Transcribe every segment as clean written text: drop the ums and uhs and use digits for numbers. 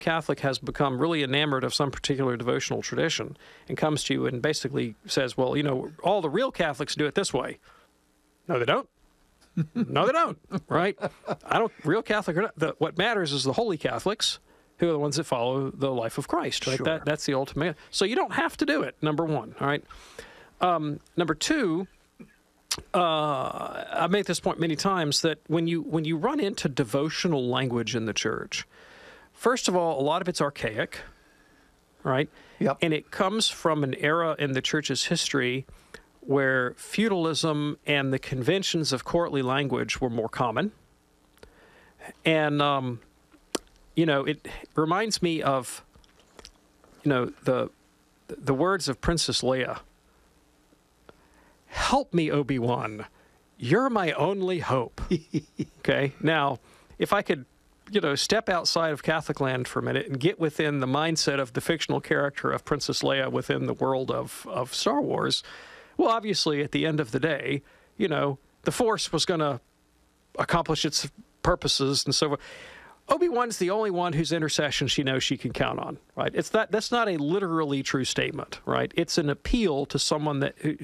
Catholic has become really enamored of some particular devotional tradition and comes to you and basically says, well, you know, all the real Catholics do it this way. No, they don't. No, they don't, right? Real Catholic or not, what matters is the holy Catholics, who are the ones that follow the life of Christ, right? Sure. That's the ultimate. So you don't have to do it, number one, all right? Number two, I've made this point many times that when you run into devotional language in the church, first of all, a lot of it's archaic, right? Yep. And it comes from an era in the church's history where feudalism and the conventions of courtly language were more common. And, you know, it reminds me of, you know, the words of Princess Leia. Help me, Obi-Wan. You're my only hope. Okay? Now, if I could, you know, step outside of Catholic land for a minute and get within the mindset of the fictional character of Princess Leia within the world of Star Wars, well, obviously, at the end of the day, you know, the Force was going to accomplish its purposes and so forth. Obi-Wan's the only one whose intercession she knows she can count on, right? That's not a literally true statement, right? It's an appeal to someone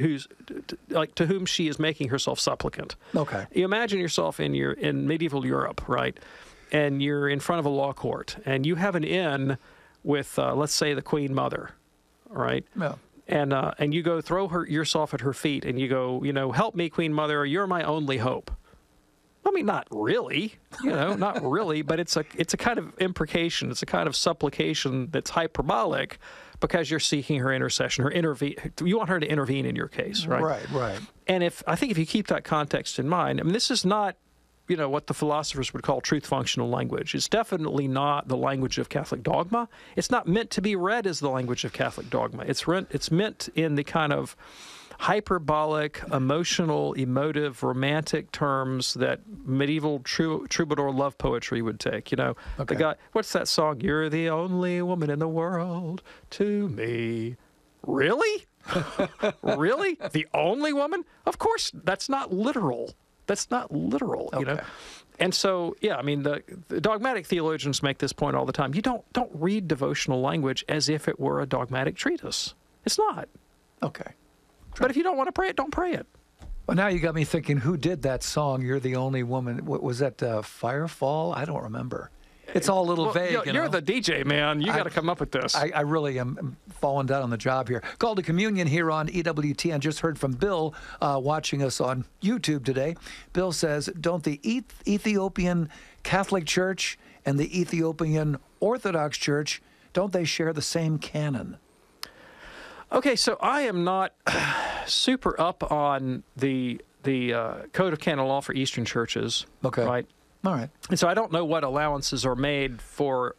to whom she is making herself supplicant. Okay. You imagine yourself in medieval Europe, right? And you're in front of a law court, and you have an in with, let's say, the Queen Mother, right? Yeah. And you go throw yourself at her feet, and you go, you know, help me, Queen Mother, you're my only hope. I mean, not really, you know, not really, but it's a kind of imprecation. It's a kind of supplication that's hyperbolic because you're seeking her intercession, you want her to intervene in your case, right? Right. And I think if you keep that context in mind, I mean, this is not, you know, what the philosophers would call truth functional language. It's definitely not the language of Catholic dogma. It's not meant to be read as the language of Catholic dogma. It's meant in the kind of hyperbolic, emotional, emotive, romantic terms that medieval troubadour love poetry would take. You know, Okay. the guy, what's that song? You're the only woman in the world to me. Really? Really? The only woman? Of course, that's not literal. That's not literal, you know. Okay. And so, yeah, I mean, the dogmatic theologians make this point all the time. You don't read devotional language as if it were a dogmatic treatise. It's not. Okay. But if you don't want to pray it, don't pray it. Well, now you got me thinking, who did that song, You're the Only Woman? What was that, Firefall? I don't remember. It's all a little vague. You're the DJ, man. You got to come up with this. I really am falling down on the job here. Call to Communion here on EWTN. Just heard from Bill watching us on YouTube today. Bill says, don't the Ethiopian Catholic Church and the Ethiopian Orthodox Church, don't they share the same canon? Okay, so I am not super up on the Code of Canon Law for Eastern churches. Okay. Right? All right. And so I don't know what allowances are made for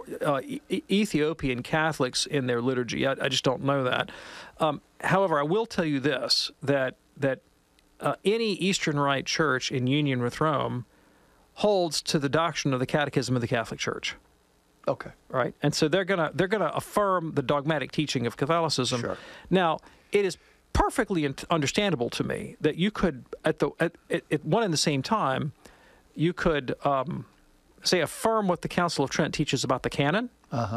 Ethiopian Catholics in their liturgy. I just don't know that. However, I will tell you this, that any Eastern Rite church in union with Rome holds to the doctrine of the Catechism of the Catholic Church. Okay. Right? And so they're gonna affirm the dogmatic teaching of Catholicism. Sure. Now, it is perfectly understandable to me that you could, at one and the same time, you could, say, affirm what the Council of Trent teaches about the canon,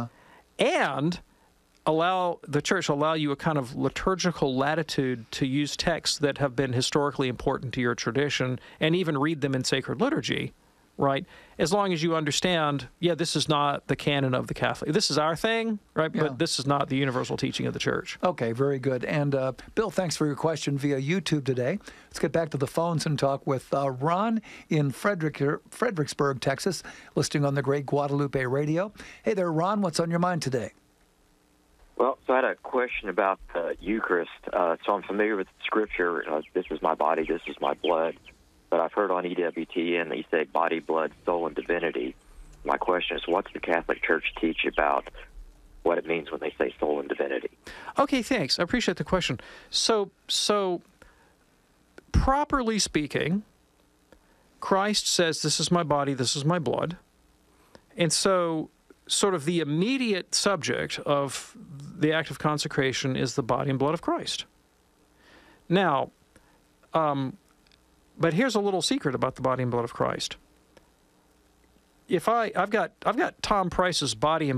and allow you a kind of liturgical latitude to use texts that have been historically important to your tradition, and even read them in sacred liturgy, right? As long as you understand, this is not the canon of the Catholic. This is our thing, right? Yeah. But this is not the universal teaching of the Church. Okay, very good. And Bill, thanks for your question via YouTube today. Let's get back to the phones and talk with Ron in Fredericksburg, Texas, listening on the Great Guadalupe Radio. Hey there, Ron. What's on your mind today? Well, so I had a question about the Eucharist. So I'm familiar with Scripture. This is my body, this is my blood. But I've heard on EWTN that you say body, blood, soul, and divinity. My question is, what's the Catholic Church teach about what it means when they say soul and divinity? Okay, thanks. I appreciate the question. So properly speaking, Christ says, this is my body, this is my blood. And so sort of the immediate subject of the act of consecration is the body and blood of Christ. Now, but here's a little secret about the body and blood of Christ. If I've got Tom Price's body and